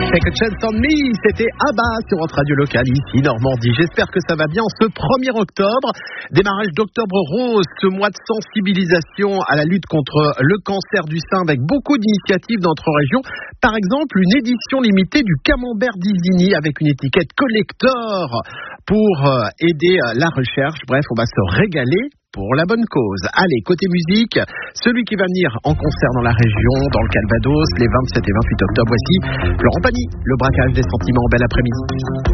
Take a Chance on Me, c'était ABBA sur votre radio locale ici, Normandie. J'espère que ça va bien ce 1er octobre. Démarrage d'Octobre Rose, ce mois de sensibilisation à la lutte contre le cancer du sein avec beaucoup d'initiatives dans notre région. Par exemple, une édition limitée du Camembert d'Isigny avec une étiquette collector pour aider la recherche. Bref, on va se régaler pour la bonne cause. Allez, côté musique, celui qui va venir en concert dans la région, dans le Calvados, les 27 et 28 octobre, voici Laurent Pagny, le braquage des sentiments. Bel après-midi.